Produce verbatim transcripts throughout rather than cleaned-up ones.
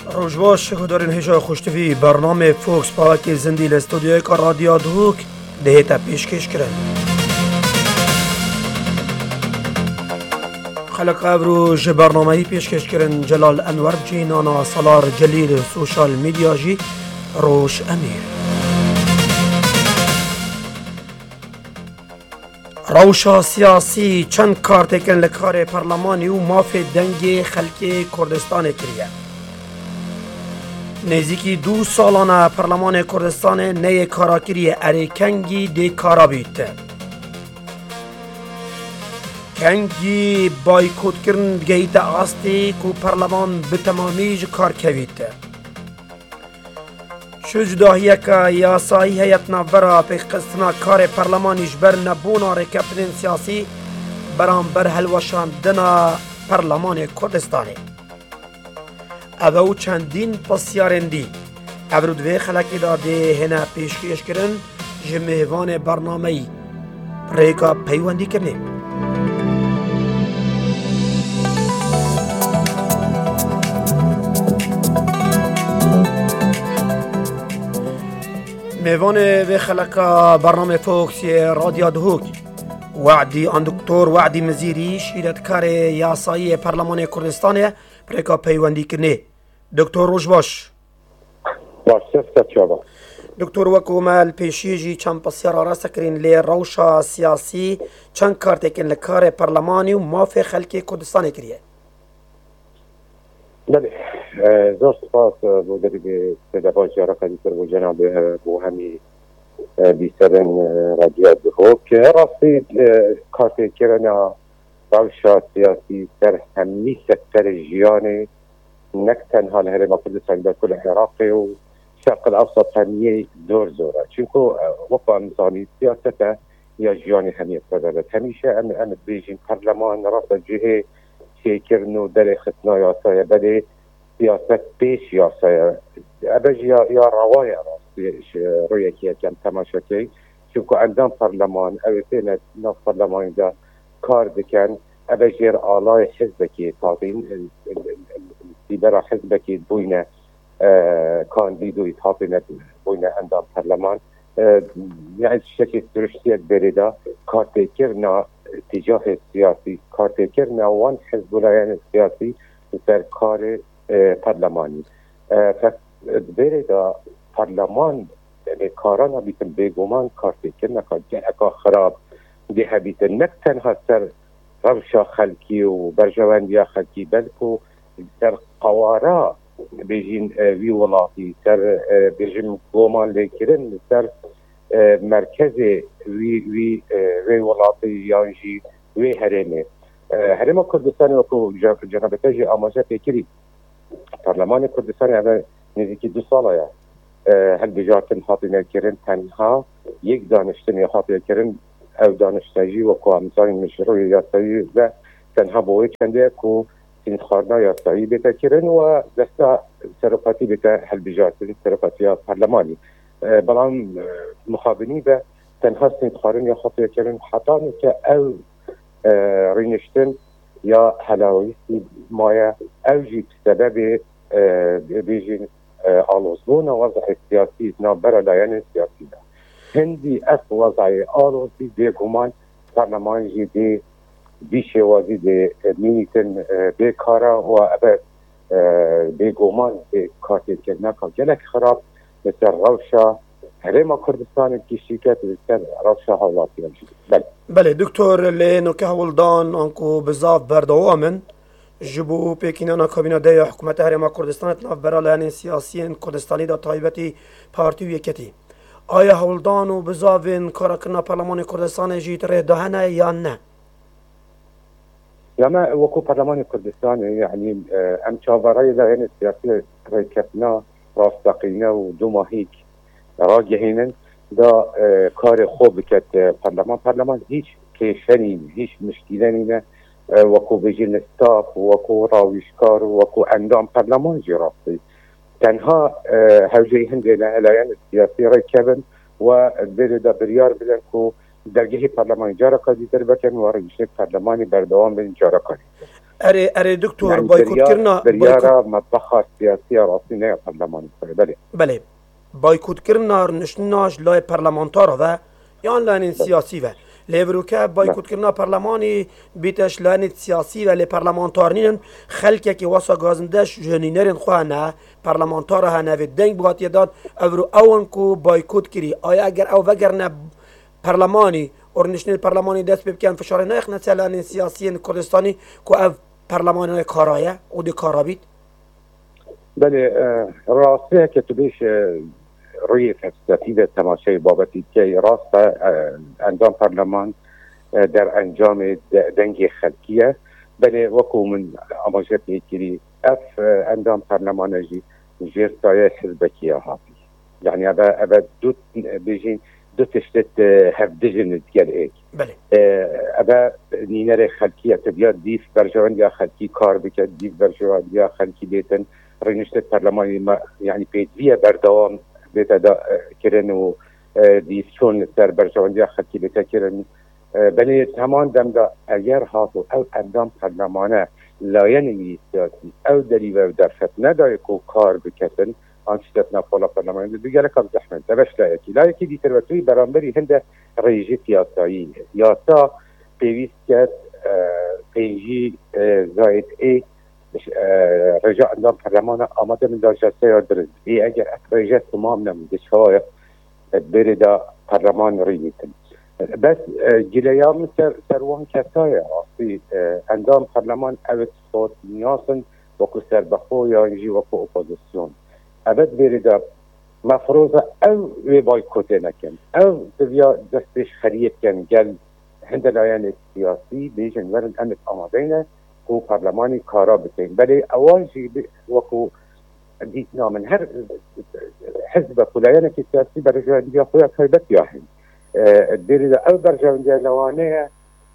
روجواش خدارین هجا خوشتوی برنامه فوکس پاکی زندی لستودیوی که رادیو دهوک دهیتا پیشکش کرن. خلق ابرو جه برنامهی پیشکش کرن جلال انور جی نانا سالار جلیل سوشال میدیا جی روش امیر. روشا سیاسی چند کار تکن لکار پارلمانی و مافی دنگ خلک کردستان کریه. نزدیکی دو سالانه پارلمان کردستان نی کاراکری اری کنگی دی کارا بیت. کنگی بایکوت کرن گیت آستی کو پارلمان به تمامیج کار کوید. شو جداهیه که یاسایی هیت نبرا پیقستنا کار پارلمانیش بر نبونا رکپنین سیاسی برام بر هلوشان دنا پارلمان کردستانی. او چندین پاسیارندی ابرو دوی خلقی داده هنه پیشکش کرن جمهوان برنامهی پریکا پیوندی کرنه. میوان و خلقا برنامه فوکس رادیو دهوک وعدی آن دکتر وعدی مزیری شیرتکار یاسایی پارلمان کردستان پریکا پیوندی کرنه. دکتر روجواش باشه ستیابا دکتر وکومال پیشیجی چند پسیار آراسته کرین لی روشا سیاسی چند کار تکن لکار پارلمانی و مافی خلکی کردستان کریه. بله زور سپاس بودری به سدباجی را قدیتر و جناب بو همی بیسرن رادیو دهوک که راستی کار تکرن روشا سیاسی در همی سکتر جیانه نک تنها لهرم کردستان در کل عراق و شرق الاوسط همیه دور زوره چونکو وقت انسانی سیاست یا جیانی همیه دارد همیشه ام ام بیجین پارلمان راست جهه شکرن و در ختنا یاسای بده سیاست پیش یاسای ابج یا یا روای راست روی که کم تماشاتی چونکو اندام پارلمان اوتین ناف پارلمان دا کار بکن ابجیر آلای حزبکی تابین برای حزبکی بوینه کاندیدوی تابینه بوینه اندام پارلمان یعنی شکل درشتیت بریده کارتکرنا اتجاه سیاسی کارتکرنا وان حزب الایان سیاسی در کار پارلمانی بریده پارلمان یعنی کارانا بیتن بگومان کارتکرنا که خراب دیه بیتن نک تنها سر روشا خلکی و برجواندیا خلکی بلکو سر قوارا بیجین وی ولاتی سر بیجین گومان لیکرن سر مرکز وی وی وی ولاتی یانجی وی هرمه هرمه کردستان وکو جناب تاجی آماجه پیکری پارلمان کردستان اول نزدیکی دو ساله یا هل بجارتن حاطینه کرن تنها یک دانشتنی حاطینه کرن او دانشتاجی وکو امثال مشروع یاسایی و تنها بوی کنده که این خارنا یاسایی بیتا کرن و دستا سرقاتی بیتا حل بجارتن سرقاتی پارلمانی بلان مخابنی به تنها سین خارن یا خاطر کرن حتانی که او رینشتن یا حلاویستی مایا او جیب سبب بیجین آلوزبون وضع سیاسی نابرا لایان سیاسی ده هندی اص وضع آلوزی بیگمان پارلمان جی دی بیشه وازی دی مینیتن بیکارا و ابد بیگمان بیکارتی که نکا گلک خراب مثل روشا هرما کردستان کی شرکت مثل روشا حوالاتی هنجید. بله بله دکتر لینو که هولدان آنکو بزاف بردوامن جبو پیکینانا کابینا دی حکومت هرما کردستان ناف برالان سیاسیین کردستانی دا تایبتی پارتی و یکتی آیا هولدان و بزاوین کارکرنا پارلمان کردستان جیت ره دهنه یا نه؟ لما وكو برلمان كردستان يعني ام شاورای لایان سیاسی رکبنا راستقینا و دو ماهیک راجهینن دا کار خوب بکت پارلمان پارلمان هیچ کشنی هیچ مشکلی نه وكو بيجين ستاف وكو راويشكار وكو اندام برلمان جي راسي تنها هوجي هندي لایان سیاسی رکبن و بردا بريار بلنكو درگه پارلمان جارا کردی در بکن و رجشه پارلمانی بردوام بین جارا کردی اري اري دكتور يعني بايكوت بريار كرنا بايكوت بريارة مطبخة سياسية راسية برلمان بله بله بايكوت كرنا نشناش لای پارلمانتار و یان لان بله سیاسی و لیبروکه نعم بايكوت كرنا برلماني بيتش لان سياسي و لي برلمانتارنين خلقه كي واسا غازندش جنينرين خوانا برلمانتار هنا في دنگ بغات يداد اورو اون كو بايكوت كري آیا اگر او وگرنه برلماني اورنشنل برلماني دست بكن فشار ناخ نتلان سياسيين كردستاني كو او برلماني كارايا او دي كارابيت بله راسته که تو بیش روی فلسفی تماشای بابتی که راست انجام پارلمان در انجام دنگ خلقیه بله وکو من آماجه پیکری اف انجام پارلمان جی جیر سایه حزبکیه هاتی يعني ابا ابا دو بيجين دو تشتت هفدجن ديال ايك بله ابا نينر خلقيه تبيا ديف برجوان يا خلقي كار بك ديف برجوان يا خلقي بيتن رنشت برلمان يعني بيدويه بردوام بيتا كرن و ديف شون سر برجوان يا خلقي بيتا كرن بله تمام دم دا اگر هاتو او اندام برلمانه لاینی سیاسی او دلیو درفت ندای کو کار بکتن آنچه نفولا پارلمان دیگر کم زحمت دبش لایکی لایکی دیگر وقتی برانبری هنده رئیس سیاسایی یاسا پیوست کرد پیجی زاید ای رجاء اندام پارلمان آماده من داشته یادرد ای اگر رئیس تمام نمیده شاید برده پارلمان ریمیتن بس جلیام سر سروان کسای آسی اندام پارلمان اوت صوت نیاسن وکو سربخو یا انجی وکو اپوزیسیون ابد برده مفروضه او وی بایکوته نکن او تبیا دستش خرید کن گل هند لایان سیاسی بیشن ورن امت آمادینه کو پارلمانی کارا بکن بلی اواجی وکو دیتنا من هر حزب کلایان سیاسی برجوه دیا خویا خیبت یاهن برده او برجوه دیا لوانه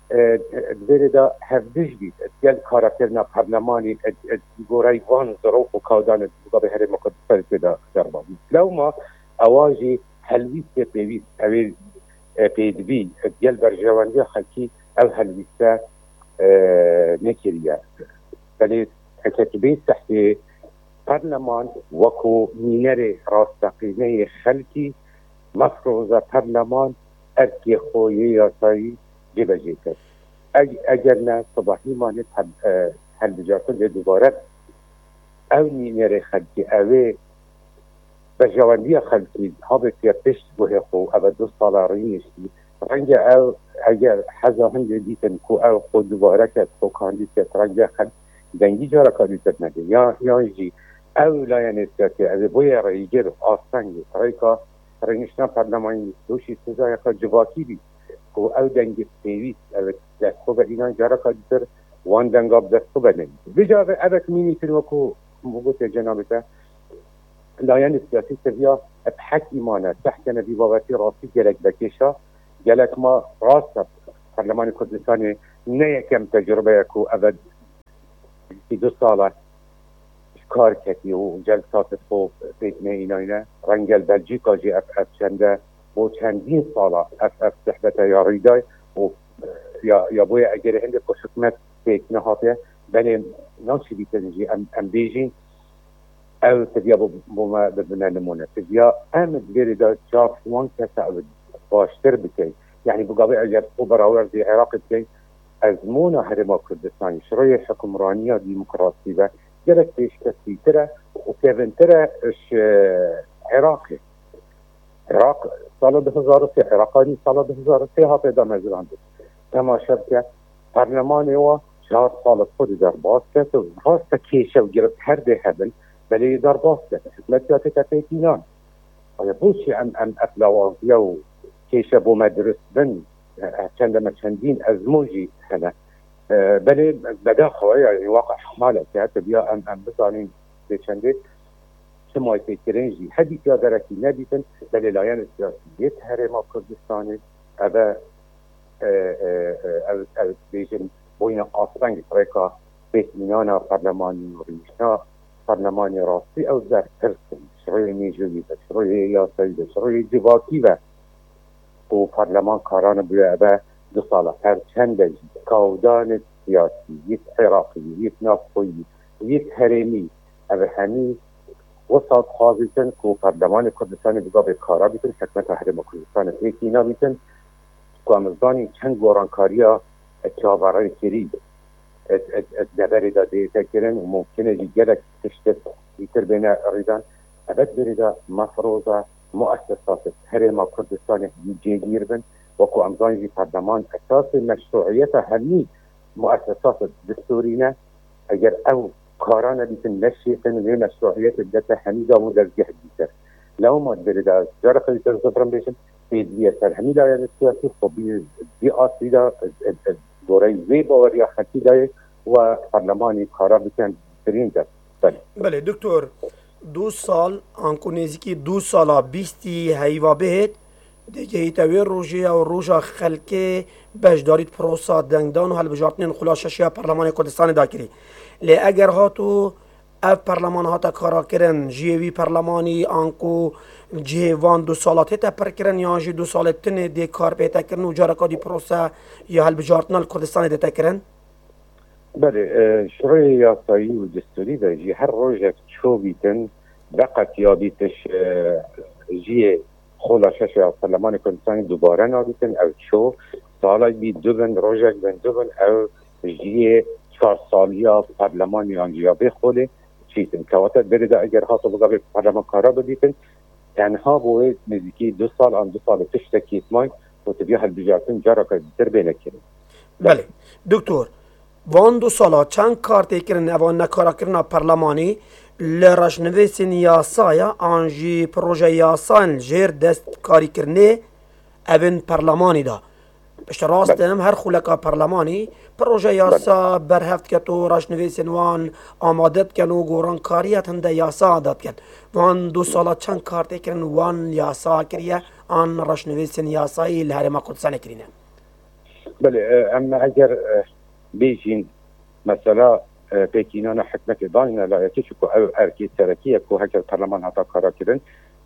برده هفدش بید گل کارا کرنا پارلمانی گورای وان ظروف و کودان بقابه هر مقدس پیدا دربا لو ما اواجی حلویت پیویت اویل پیدوی گل برجوه دیا خلکی او حلویت نکریه بلی کتبی تحت پارلمان وکو مینر راستقینه خلکی مفروضه پارلمان ارکی خویی یاسایی جبجه کرد اگر نه صباحی مانه حل بجارتون دوباره او مینر خلکی اوه بجواندی خلکی ها به پیرپشت بوه خو او دو سالاری نشتی رنگ او اگر حضا هنده دیتن کو او خود دوباره که خو کاندید که رنگ خلک دنگی جارا کاندید نده یا یا جی او لاین سیاسی از بوی رایگر آسنگی رایکا رنگشنا پارلمانی دوشی سزا یکا جواکی بی که او دنگ پیویست او دستو به اینا جارا کاندید وان دنگاب دستو به نمید بجا او کمینیتن وکو مبوت جنابتا لاین سیاسی سویا بحک ایمانه تحت نبی بابتی راستی گلک بکشا گلک ما راست پارلمان کردستان نه یکم تجربه یکو او دو ساله کار کردی و جلسات خوب پیدنه ایناینا رنگل بلژیکا جی اف اف چنده و چندین ساله اف اف صحبت یا ریدای و یا یا بوی اگر هند کو حکومت پیدنه هاته بله ناشی بیتنجی ام ام بیجین او تبیا بوما ببنا نمونه تبیا امد بیری دا جاف وان کسا باشتر بکی یعنی بقابل اگر خبر اولر دی عراق بکی ازمونا هرما کردستانی شروع حکمرانی دیمقراطی و جلت پیش کسی تره و کیون تره اش عراقی عراق سال دو هزار و سه عراقانی سال دو هزار و سه ها پیدا مزران بود تماشا که پارلمانی و چهار سال خود در باز کرد و راست کیشه و گرفت هر ده هبن بلی در باز کرد حکمتیات تفیتینان آیا بوشی ام ام افلاوازیه و کیشه بو مدرس بن چندما چندین ازموجی هنه بله بدا خواه يعني واقع حمالة كهات بيا أم أم بطانين بيشنده شما يفكرينجي حديث يا دركي نبيتن بل لايان السياسية هرما كردستاني أبا أو بيجن بوين آسرانج فريقا بيت منانا برلماني وريشنا برلماني راسي أو در ترسن شروع نيجوي شروع ياسايد شروع جواكي و برلمان کاران بوی ابا دو ساله هر چند کودان سیاسی یک عراقی یک نافخویی یک هرمی او همی وسط خوازیتن که پارلمان کردستان بگا به کارا بیتن حکمت هرم کردستان پیکینا بیتن که امزدانی چند گورانکاریا اتیابارای کری دبری داده تکرن و ممکنه جگلک تشتت بیتر بین ریدان ابد بریده مفروضه مؤسسات هرم کردستان جیگیر بن وكو أمضان في برلمان أساس مشروعية هني مؤسسات دستورية أجر أو كارانا بيتن نشيتن غير مشروعية الداتا حميدة ودرجة حديثة لو ما تبرد جارق يتنظرن بيشن في دياسر حميدة يعني السياسي خبي دي آسيدة دوري زيبا وريا خطيدة وبرلماني كارا بيتن ترين در بله دكتور دو سال آنکو نزدیکی دو سالا بیستی هیوا بهت دیگه ایتاوی روژه و روژا خلکه بجدارید پروسا دنگدان و هل بجارتنین خلاششی پارلمان کردستان داکری لی اگر هاتو اف پارلمان هاتا کارا کرن جیوی پارلمانی آنکو جیوان دو سالات تا پر کرن یا جی دو سالت تن دی کار پیتا کرن و جارکا دی پروسا یا هل بجارتنال کردستان دیتا کرن بله شروع یاسایی و دستوری دا جی هر روژه چو بیتن بقت یا بیتش جیه خولا شش پارلمان کردستان دوباره نابیتن او چو سالای بی دوبن روژک بن دوبن او جیه چهار سالیا پارلمانی آنجا بخوله چیتن که برده اگر هاتو بگا به پارلمان کارا بدیتن تنها بوید نزدیکی دو سال آن دو سال تشتکیت مای و تبیه هل بجارتن جارا که در بینه کرن. بله دکتور وان دو سالا چند کارتی کرن اوان نکارا کرنا پارلمانی لرشنویسین یاسایا آنجی پروژه یاسان جیر دست کاری کرنه اوین پارلمانی دا بشت راست هم هر خولکا پارلمانی پروژه یاسا برهفت کت و رشنویسین وان آمادت کن و گوران کاریت هنده یاسا عادت کن وان دو سالا چند کارتی کرن وان یاسا کریه آن رشنویسین یاسایی لحرم قدسان کرینه بله اما اگر بیجین مثلا پیکینان حکمت دانینا لایتی شکو او ارکی سرکیه که هکر پارلمان هاتا کارا کرن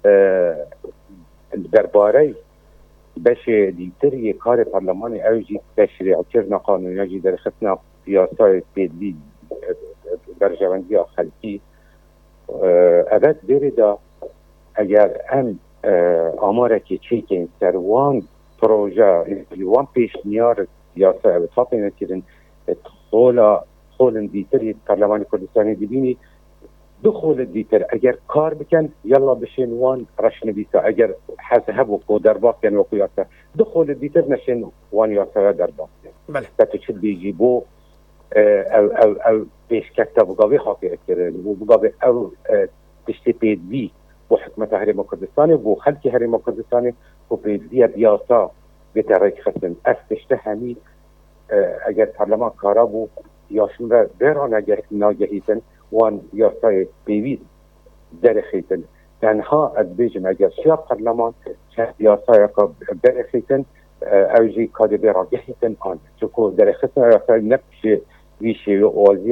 درباره بش دیتری کار پارلمان اوجی تشریع کرنا قانونی جی در خطنا پیاسای پیدلی برجواندی خلقی ابد بیرده اگر هم آماره که چی که سروان پروژه وان پیش نیار یاسا او تاپی نکرن خولا خول دیتر پارلمان کردستانی دبینی دخول دیتر اگر کار بکن یلا بشین وان رشنویسا اگر حسب و درباق کن و قیاسا دخول دیتر نشین وان یاسا درباق کن بله تا چه بیجی بو او او او پیش کتا بگاوی خاطر کرد و بگاوی او تشتی پیدوی بو حکمت هرم کردستانی بو خلک هرم کردستانی و پیدوی بیاسا بترک خسن افتشته همی اگر پارلمان کارا بو یاشون را بران ناگهیتن وان یاسای پیویز درخیتن تنها از بیجم اگر شیا پارلمان چند یاسای درخیتن اوجی کادی بران گهیتن آن چکو درخیتن یاسای نفش ویشی و اوازی